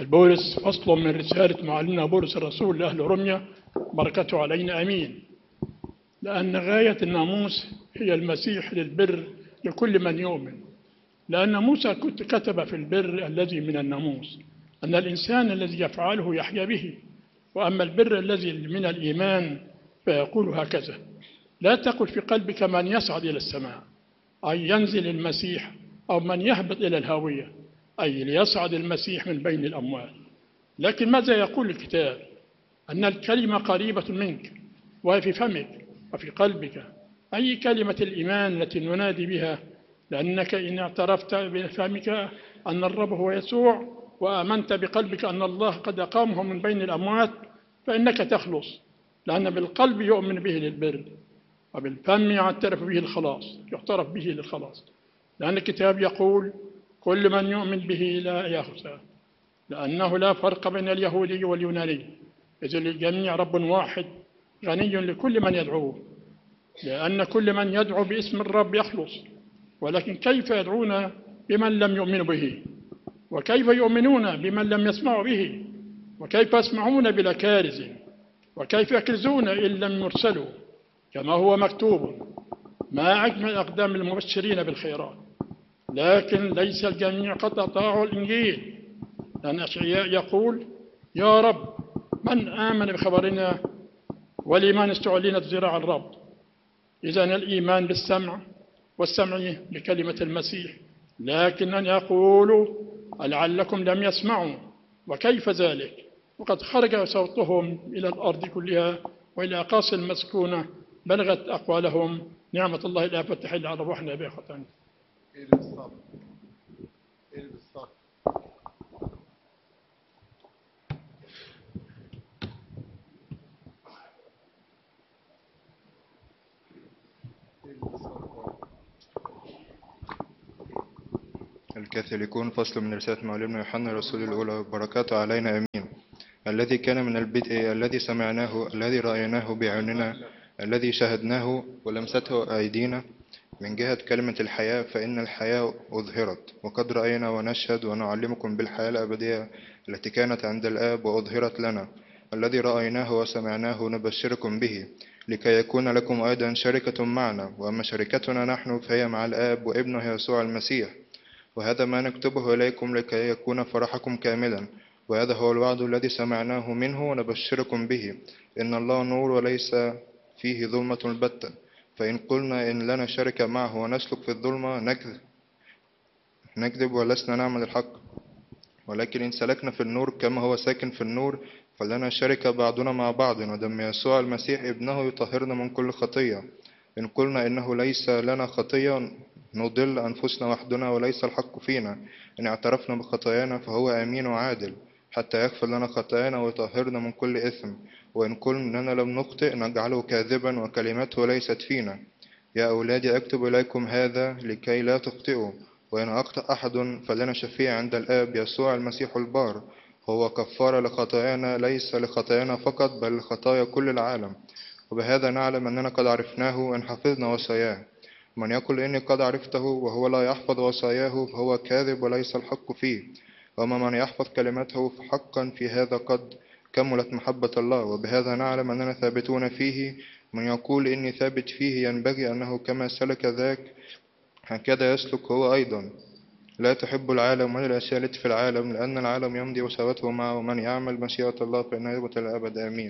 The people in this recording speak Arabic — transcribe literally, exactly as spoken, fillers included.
البولس فصل من رسالة معلمنا بولس الرسول لأهل روميا بركته علينا أمين. لأن غاية الناموس هي المسيح للبر لكل من يؤمن، لأن موسى كتب في البر الذي من الناموس أن الإنسان الذي يفعله يحيا به، وأما البر الذي من الإيمان فيقول هكذا: لا تقل في قلبك من يصعد إلى السماء، أي ينزل المسيح، أو من يهبط إلى الهاوية، أي ليصعد المسيح من بين الأموات. لكن ماذا يقول الكتاب؟ أن الكلمة قريبة منك وهي في فمك وفي قلبك، أي كلمة الإيمان التي ننادي بها، لأنك إن اعترفت بفمك أن الرب هو يسوع وآمنت بقلبك أن الله قد أقامه من بين الأموات فإنك تخلص، لأن بالقلب يؤمن به للبر وبالفم يعترف به الخلاص يعترف به للخلاص. لأن الكتاب يقول: كل من يؤمن به لا يخزى، لأنه لا فرق بين اليهودي واليوناني، إذ للجميع رب واحد غني لكل من يدعوه، لأن كل من يدعو باسم الرب يخلص. ولكن كيف يدعون بمن لم يؤمنوا به؟ وكيف يؤمنون بمن لم يسمعوا به؟ وكيف يسمعون بلا كارز؟ وكيف يكرزون إن لم يرسلوا؟ كما هو مكتوب: ما أجمل أقدام المبشرين بالخيرات. لكن ليس الجميع قد أطاعوا الإنجيل، لأن أشعياء يقول: يا رب من آمن بخبرنا ولمن استعلنت ذراع الرب. إذن الإيمان بالسمع، والسمع بكلمة المسيح. لكن أن يقولوا: لعلكم لم يسمعوا، وكيف ذلك؟ وقد خرج صوتهم إلى الأرض كلها وإلى أقاصي المسكونة، بلغت أقوالهم. نعمة الله الآب والتحل على روحنا بها خطأنا. الكاثوليكون، فصل من رسالة معلمنا يوحنا الرسول الأولى بركاته علينا أمين. الذي كان من البدء، الذي سمعناه، الذي رأيناه بعيوننا، الذي شاهدناه ولمسته أيدينا، من جهة كلمة الحياة، فإن الحياة أظهرت، وقد رأينا ونشهد ونعلمكم بالحياة الأبدية التي كانت عند الآب وأظهرت لنا. الذي رأيناه وسمعناه نبشركم به، لكي يكون لكم أيضا شركة معنا، وأما شركتنا نحن فهي مع الآب وابنه يسوع المسيح. وهذا ما نكتبه إليكم لكي يكون فرحكم كاملا، وهذا هو الوعد الذي سمعناه منه ونبشركم به: إن الله نور وليس فيه ظلمة البتة. فإن قلنا إن لنا شركة معه ونسلك في الظلمة نكذب, نكذب ولسنا نعمل الحق. ولكن إن سلكنا في النور كما هو ساكن في النور فلنا شركة بعضنا مع بعض، ودم يسوع المسيح ابنه يطهرنا من كل خطية. إن قلنا إنه ليس لنا خطية نضل أنفسنا وحدنا وليس الحق فينا. إن اعترفنا بخطايانا فهو أمين وعادل حتى يغفر لنا خطايانا ويطهرنا من كل إثم. وإن قلنا أننا لم نخطئ نجعله كاذبا وكلمته ليست فينا. يا أولادي أكتب إليكم هذا لكي لا تخطئوا. وإن أخطأ أحد فلنا شفيع عند الآب يسوع المسيح البار، هو كفارة لخطايانا، ليس لخطايانا فقط بل لخطايا كل العالم. وبهذا نعلم أننا قد عرفناه إن حفظنا وصاياه. من يقول إني قد عرفته وهو لا يحفظ وصاياه فهو كاذب وليس الحق فيه. وما من يحفظ كلمته فحقا في هذا قد كملت محبة الله. وبهذا نعلم أننا ثابتون فيه. من يقول إني ثابت فيه ينبغي أنه كما سلك ذاك هكذا يسلك هو أيضا. لا تحب العالم ولا الأشياء التي في العالم، لأن العالم يمضي وسوته معه. ومن يعمل مشيئة الله فإنه يثبت الأبد. آمين.